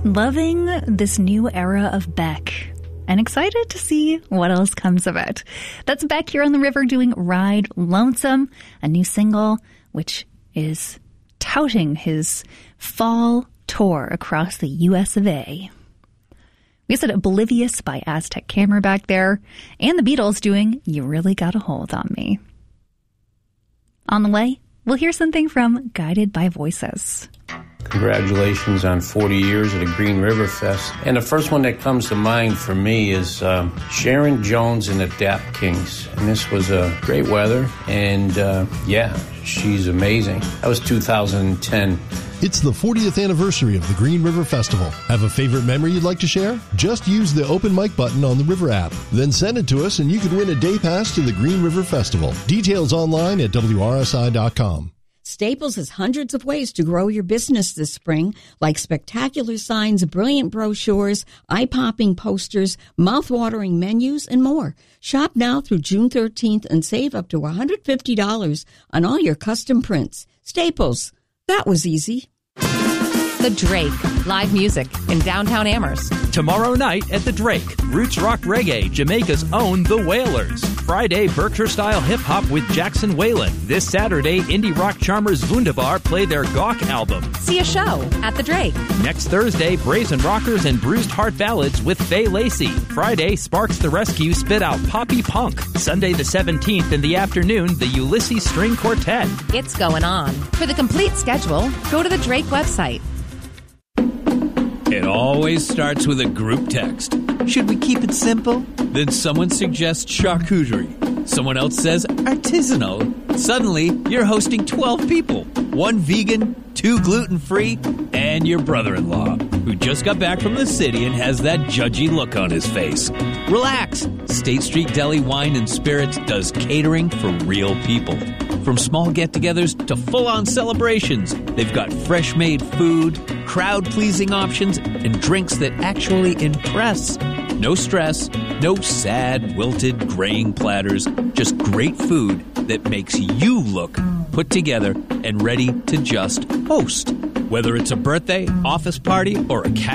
Loving this new era of Beck and excited to see what else comes of it. That's Beck here on the river doing Ride Lonesome, a new single which is touting his fall tour across the US of A. We said Oblivious by Aztec Camera back there, and the Beatles doing You Really Got a Hold on Me. On the way, we'll hear something from Guided by Voices. Congratulations on 40 years at the Green River Fest. And the first one that comes to mind for me is Sharon Jones and the Dap Kings. And this was great weather, and she's amazing. That was 2010. It's the 40th anniversary of the Green River Festival. Have a favorite memory you'd like to share? Just use the open mic button on the River app. Then send it to us and you could win a day pass to the Green River Festival. Details online at WRSI.com. Staples has hundreds of ways to grow your business this spring, like spectacular signs, brilliant brochures, eye-popping posters, mouth-watering menus, and more. Shop now through June 13th and save up to $150 on all your custom prints. Staples. That was easy. The Drake, live music in downtown Amherst. Tomorrow night at the Drake, roots rock reggae, Jamaica's own The Wailers. Friday, Berkshire-style hip-hop with Jackson Whalen. This Saturday, indie rock charmers Wunderbar play their Gawk album. See a show at the Drake. Next Thursday, Brazen Rockers and Bruised Heart Ballads with Faye Lacey. Friday, Sparks the Rescue spit out Poppy Punk. Sunday the 17th in the afternoon, the Ulysses String Quartet. It's going on. For the complete schedule, go to the Drake website. It always starts with a group text. Should we keep it simple? Then someone suggests charcuterie. Someone else says artisanal. Suddenly, you're hosting 12 people. 1 vegan, 2 gluten-free, and your brother-in-law, who just got back from the city and has that judgy look on his face. Relax. State Street Deli Wine and Spirits does catering for real people. From small get-togethers to full-on celebrations, they've got fresh-made food, crowd-pleasing options, and drinks that actually impress. No stress, no sad, wilted, graying platters, just great food that makes you look put together and ready to just host. Whether it's a birthday, office party, or a